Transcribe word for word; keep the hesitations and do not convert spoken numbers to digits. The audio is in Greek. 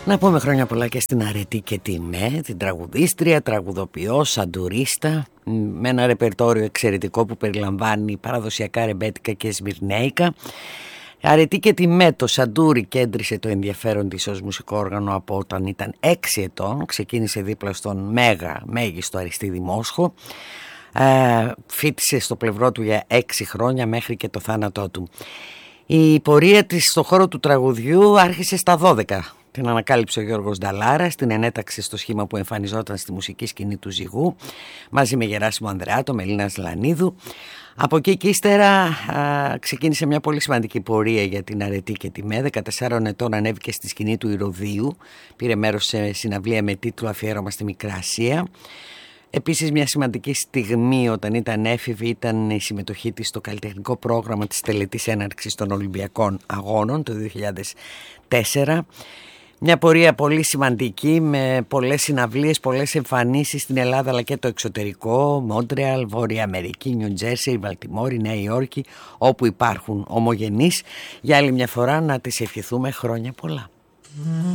Να πούμε χρόνια πολλά και στην Αρετή και τη Με, την τραγουδίστρια, τραγουδοποιό, σαντουρίστα, με ένα ρεπερτόριο εξαιρετικό που περιλαμβάνει παραδοσιακά ρεμπέτικα και σμυρνέικα. Αρετή και τη Με, το σαντούρι, κέντρισε το ενδιαφέρον της ως μουσικό όργανο από όταν ήταν έξι ετών. Ξεκίνησε δίπλα στον μέγα, μέγιστο Αριστίδη Μόσχο. Ε, φοιτησε στο πλευρό του για έξι χρόνια μέχρι και το θάνατό του. Η πορεία της στον χώρο του τραγουδιού άρχισε στα δώδεκα. Την ανακάλυψε ο Γιώργος Νταλάρας, την ενέταξε στο σχήμα που εμφανιζόταν στη μουσική σκηνή του Ζυγού, μαζί με Γεράσιμο Ανδρεάτο, Μελίνα Λανίδου. Από εκεί και ύστερα α, ξεκίνησε μια πολύ σημαντική πορεία για την Αρετή και τη Με. δεκατεσσάρων ετών ανέβηκε στη σκηνή του Ηρωδίου, πήρε μέρος σε συναυλία με τίτλο «Αφιέρωμα στη Μικρά Ασία». Επίσης μια σημαντική στιγμή όταν ήταν έφηβη ήταν η συμμετοχή της στο καλλιτεχνικό πρόγραμμα της τελετής έναρξης των Ολυμπιακών Αγώνων το δύο χιλιάδες τέσσερα. Μια πορεία πολύ σημαντική με πολλές συναυλίες, πολλές εμφανίσεις στην Ελλάδα αλλά και το εξωτερικό, Μόντρεαλ, Βόρεια Αμερική, Νιου Τζέρσι, Βαλτιμόρη, Νέα Υόρκη, όπου υπάρχουν ομογενείς. Για άλλη μια φορά να τις ευχηθούμε χρόνια πολλά.